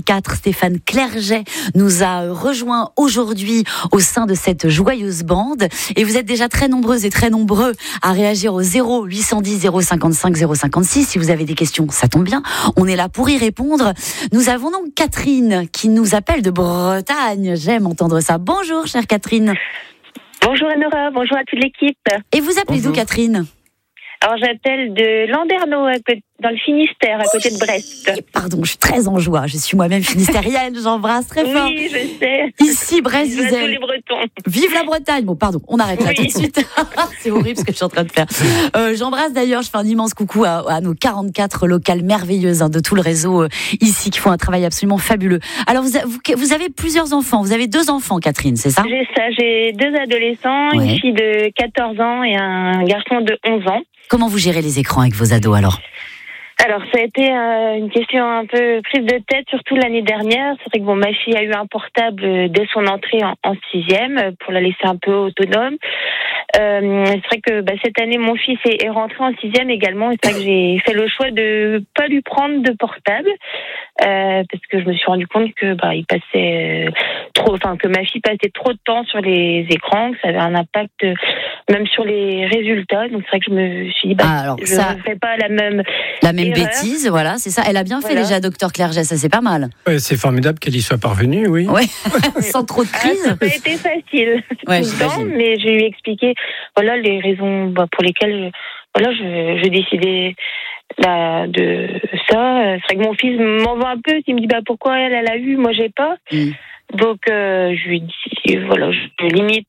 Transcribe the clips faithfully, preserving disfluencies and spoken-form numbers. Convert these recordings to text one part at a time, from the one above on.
quatre, Stéphane Clerget nous a rejoint aujourd'hui au sein de cette joyeuse bande. Et vous êtes déjà très nombreuses et très nombreux à réagir au zéro huit cent dix zéro cinquante-cinq zéro cinquante-six. Si vous avez des questions, ça tombe bien. On est là pour y répondre. Nous avons donc Catherine qui nous appelle de Bretagne. J'aime entendre ça. Bonjour, chère Catherine. Bonjour Anora, bonjour à toute l'équipe. Et vous appelez d'où, Catherine ? Alors j'appelle de Landerneau, dans le Finistère, à côté de Brest. Pardon, je suis très en joie. Je suis moi-même finistérienne, j'embrasse très fort. Oui, je sais. Ici, Brest, Vive Vizel. tous les Bretons. Vive la Bretagne. Bon, pardon, on arrête là Oui. tout de suite. C'est horrible ce que je suis en train de faire. Euh, j'embrasse d'ailleurs, je fais un immense coucou à, à nos quarante-quatre locales merveilleuses hein, de tout le réseau euh, ici qui font un travail absolument fabuleux. Alors, vous, vous, vous avez plusieurs enfants. Vous avez deux enfants, Catherine, c'est ça ? J'ai ça, j'ai deux adolescents, Ouais. une fille de quatorze ans et un garçon de onze ans. Comment vous gérez les écrans avec vos ados alors ? Alors, ça a été euh, une question un peu prise de tête, surtout l'année dernière. C'est vrai que bon, ma fille a eu un portable euh, dès son entrée en, en sixième euh, pour la laisser un peu autonome. Euh, c'est vrai que bah, cette année, mon fils est, est rentré en sixième également. Et c'est vrai que j'ai fait le choix de pas lui prendre de portable euh, parce que je me suis rendu compte que bah, il passait euh, trop, enfin que ma fille passait trop de temps sur les écrans, que ça avait un impact euh, même sur les résultats. Donc c'est vrai que je me suis dit bah, Ah, alors, je ça- ne fais pas la même. La même Erreur. bêtise, voilà, c'est ça. Elle a bien fait Voilà. déjà, docteur Clerget, ça c'est pas mal. Ouais, c'est formidable qu'elle y soit parvenue, oui. Ouais, sans trop de Ah, crise. ça n'a pas été facile Ouais, tout le temps, j'imagine. mais je lui ai expliqué voilà les raisons bah, pour lesquelles voilà je, je décidais là, de ça. C'est vrai que mon fils m'en veut un peu, il me dit bah pourquoi elle elle a eu, moi j'ai pas. Mm. Donc euh, je lui dis voilà je limite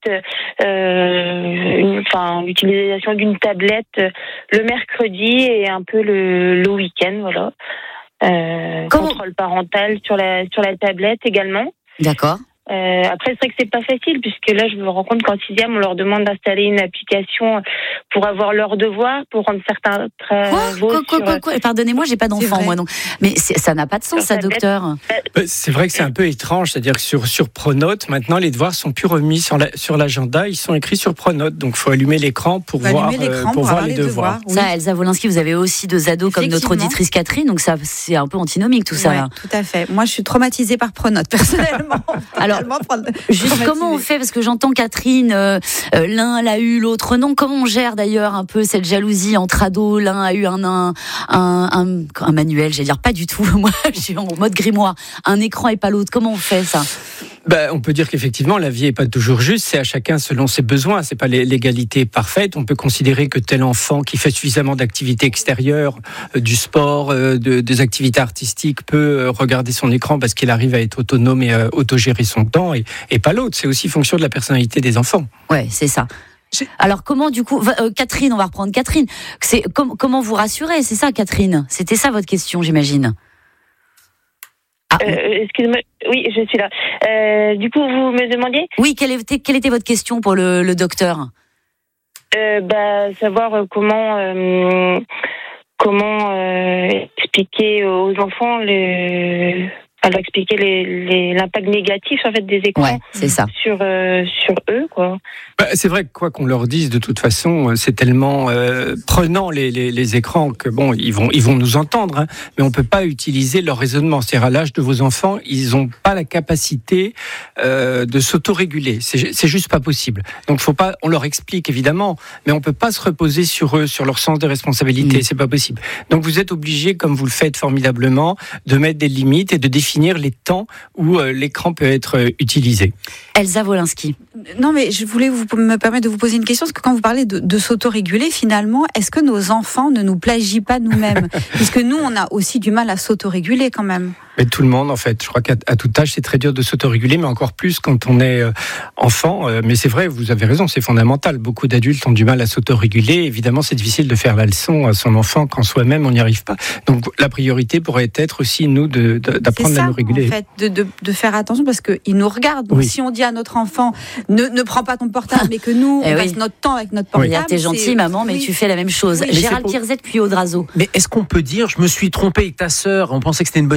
euh, une, enfin l'utilisation d'une tablette euh, le mercredi et un peu le, le week-end voilà. Euh, Comment- contrôle parental sur la sur la tablette également. D'accord. Euh, après, c'est vrai que c'est pas facile, puisque là, je me rends compte qu'en sixième, on leur demande d'installer une application pour avoir leurs devoirs, pour rendre certains Quoi, travaux. quoi, quoi, sur, quoi, quoi Et Pardonnez-moi, j'ai pas d'enfant, vrai. moi, donc. Mais c'est- ça n'a pas de sens, Sur ça, tablette. docteur. Euh, C'est vrai que c'est un peu étrange, c'est-à-dire que sur, sur Pronote, maintenant, les devoirs sont plus remis sur, la, sur l'agenda, ils sont écrits sur Pronote. Donc, il faut allumer l'écran pour Faut voir, allumer euh, l'écran pour voir les devoirs. oui. Ça, Elsa Wolinski, vous avez aussi deux ados comme notre Effectivement. auditrice Catherine, donc ça, c'est un peu antinomique tout ça. Ouais, là. tout à fait. Moi, je suis traumatisée par Pronote, personnellement. Alors, Personnellement, prendre- Juste traumatisée. comment on fait, parce que j'entends Catherine, euh, euh, l'un l'a eu, l'autre non. Comment on gère d'ailleurs un peu cette jalousie entre ados ? L'un a eu un un, un, un, un manuel, j'allais dire pas du tout. Moi, je suis en mode grimoire. Un écran et pas l'autre. Comment on fait ça ? Ben, on peut dire qu'effectivement, la vie est pas toujours juste. C'est à chacun selon ses besoins. C'est pas l'é- l'égalité parfaite. On peut considérer que tel enfant qui fait suffisamment d'activités extérieures, euh, du sport, euh, de, des activités artistiques, peut euh, regarder son écran parce qu'il arrive à être autonome et euh, autogérer son temps, et, et pas l'autre. C'est aussi fonction de la personnalité des enfants. Ouais, c'est ça. Alors comment du coup, va- euh, Catherine, on va reprendre Catherine. C'est com- comment vous rassurer, c'est ça, Catherine ? C'était ça votre question, j'imagine. Ah, Euh, excuse-moi, oui, je suis là. Euh, du coup, vous me demandiez oui, quelle était, quelle était votre question pour le, le docteur ? euh, bah, savoir euh, comment euh, comment euh, expliquer aux enfants le alors expliquer les, les, l'impact négatif en fait des écrans Ouais, c'est ça. sur euh, sur eux quoi. Bah, c'est vrai que quoi qu'on leur dise, de toute façon, euh, c'est tellement euh, prenant les, les, les écrans que bon, ils vont ils vont nous entendre, hein, mais on peut pas utiliser leur raisonnement. C'est-à-dire à l'âge de vos enfants, ils ont pas la capacité euh, de s'autoréguler. C'est c'est juste pas possible. Donc faut pas, on leur explique évidemment, mais on peut pas se reposer sur eux, sur leur sens des responsabilités. Mmh. C'est pas possible. Donc vous êtes obligés, comme vous le faites formidablement, de mettre des limites et de définir les temps où euh, l'écran peut être euh, utilisé. Elsa Wolinski. Non, mais je voulais vous, me permettre de vous poser une question, parce que quand vous parlez de, de s'autoréguler, finalement, est-ce que nos enfants ne nous plagient pas nous-mêmes ? Puisque nous, on a aussi du mal à s'autoréguler quand même. Mais tout le monde, en fait. Je crois qu'à à tout âge, c'est très dur de s'autoréguler, mais encore plus quand on est euh, enfant. Euh, mais c'est vrai, vous avez raison, c'est fondamental. Beaucoup d'adultes ont du mal à s'autoréguler. Évidemment, c'est difficile de faire la leçon à son enfant quand soi-même, on n'y arrive pas. Donc, la priorité pourrait être aussi, nous, de, de, d'apprendre C'est ça, à nous réguler. en fait, de, de, de faire attention, parce qu'ils nous regardent. Donc, Oui. si on dit à notre enfant, ne, ne prends pas ton portable, mais que nous, Eh on oui. passe notre temps avec notre portable. Regarde, t'es gentille, c'est- maman, mais oui. tu fais la même chose. Oui, Gérald mais c'est Tirzet, puis Audrazo. Mais est-ce qu'on peut dire, je me suis trompé avec ta sœur, on pensait que c'était une bonne idée, en fait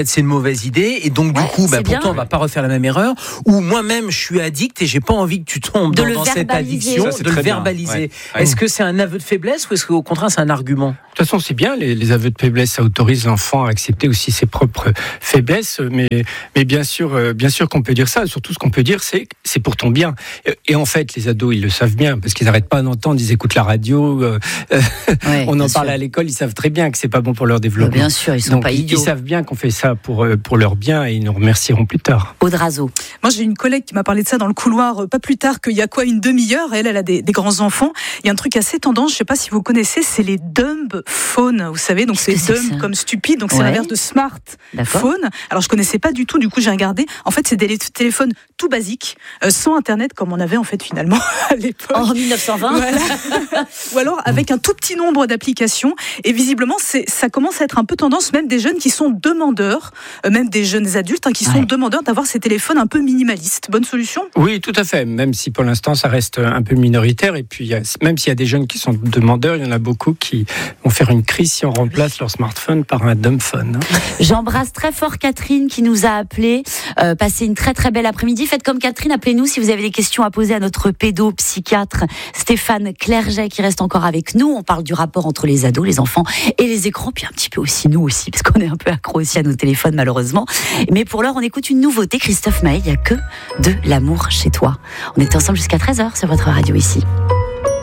c'est une mauvaise idée et donc du Ouais, coup bah, c'est pourtant bien. on va pas refaire la même erreur, ou moi-même je suis addict et j'ai pas envie que tu tombes De dans, le dans cette verbaliser. addiction, Ça, c'est de le très bien. verbaliser. Ouais. Ouais. Est-ce que c'est un aveu de faiblesse ou est-ce qu'au contraire c'est un argument? De toute façon, c'est bien, les, les aveux de faiblesse, ça autorise l'enfant à accepter aussi ses propres faiblesses, mais, mais bien sûr, euh, bien sûr qu'on peut dire ça. Surtout, ce qu'on peut dire, c'est c'est pour ton bien. Et, et en fait, les ados, ils le savent bien, parce qu'ils n'arrêtent pas d'entendre, ils écoutent la radio, euh, Ouais, on en bien parle sûr. à l'école, ils savent très bien que c'est pas bon pour leur développement. Bien sûr, ils sont Donc, pas ils, idiots. ils savent bien qu'on fait ça pour, euh, pour leur bien et ils nous remercieront plus tard. Audrazo. Moi, j'ai une collègue qui m'a parlé de ça dans le couloir, euh, pas plus tard qu'il y a quoi, une demi-heure. Elle, elle a des, des grands-enfants. Il y a un truc assez tendance, je sais pas si vous connaissez, c'est les dumb phones, vous savez. Donc, c'est Qu'est-ce que c'est que dumb ça comme stupide. Donc, c'est Ouais. l'inverse de smartphone. D'accord. Alors, je connaissais pas du tout. Du coup, j'ai regardé. En fait, c'est des téléphones tout basiques, euh, sans Internet, comme on avait, en fait, finalement, à l'époque. En mille neuf cent vingt. Voilà. Ou alors avec un tout petit nombre d'applications. Et visiblement, c'est, ça commence à être un peu tendance, même des jeunes qui sont demandeurs, euh, même des jeunes adultes hein, qui sont Ouais. demandeurs d'avoir ces téléphones un peu minimalistes. Bonne solution? Oui, tout à fait, même si pour l'instant ça reste un peu minoritaire. Et puis, il y a- même s'il y a des jeunes qui sont demandeurs, il y en a beaucoup qui vont faire une crise si on remplace leur smartphone par un dumbphone. hein. J'embrasse très fort Catherine qui nous a appelé. Euh, passez une très très belle après-midi. Faites comme Catherine, appelez-nous si vous avez des questions à poser à notre pédopsychiatre Stéphane Clerget qui reste encore avec nous. On parle du rapport entre les ados, les enfants et les écrans, puis un petit peu aussi nous aussi, parce qu'on est un peu accro aussi à nos téléphones malheureusement. Mais pour l'heure, on écoute une nouveauté. Christophe Maé, il n'y a que de l'amour chez toi. On était ensemble jusqu'à treize heures sur votre radio ici.